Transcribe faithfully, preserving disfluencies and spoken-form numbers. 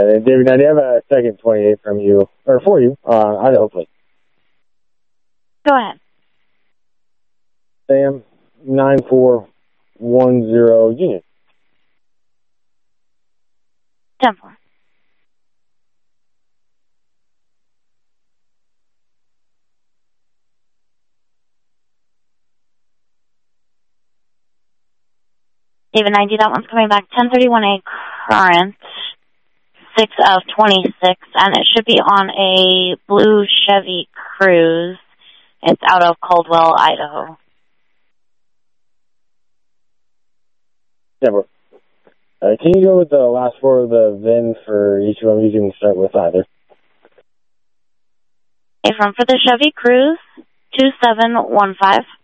And David, I do have a second twenty-eight from you, or for you, uh, I hopefully. Go ahead. Sam, nine four one zero Union. ten four. David ninety, that one's coming back. ten thirty-one A current, six of twenty-six, and it should be on a blue Chevy Cruze. It's out of Caldwell, Idaho. Never. Uh, can you go with the last four of the V I N for each of them? You can start with either. Okay, from for the Chevy Cruze, two seven one five.